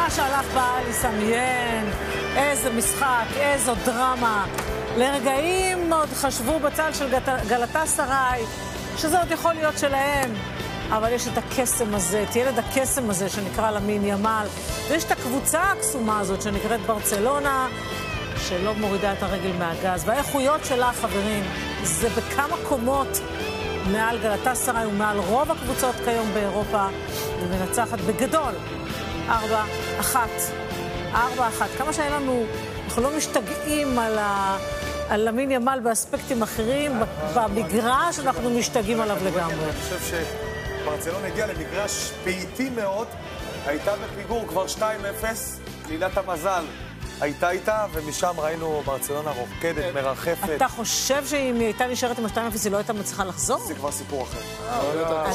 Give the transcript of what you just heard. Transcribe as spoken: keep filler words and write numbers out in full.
מה שהלך בעלי סמיין, איזה משחק, איזו דרמה. לרגעים עוד חשבו בצל של גלאטסראי, שזה עוד יכול להיות שלהם. אבל יש את הקסם הזה, את ילד הקסם הזה שנקרא למין ימל, ויש את הקבוצה הקסומה הזאת שנקראת ברצלונה, שלא מורידה את הרגל מהגז. והאיכויות שלה, חברים, זה בכמה קומות מעל גלאטסראי ומעל רוב הקבוצות כיום באירופה, ומנצחת בגדול. ארבע, אחת. ארבע, אחת. כמה שאין לנו, אנחנו לא משתגעים על ה... על למין ימל באספקטים אחרים, במגרש אנחנו משתגעים עליו לגמרי. אני חושב שברצלונה הגיעה למגרש פעיתי מאוד, הייתה בפיגור כבר שתיים אפס, לילת המזל הייתה איתה, ומשם ראינו ברצלונה רוקדת, מרחפת. אתה חושב שאם היא הייתה נשארת עם ה-שתיים אפס, היא לא הייתה מצליחה לחזור? זה כבר סיפור אחר.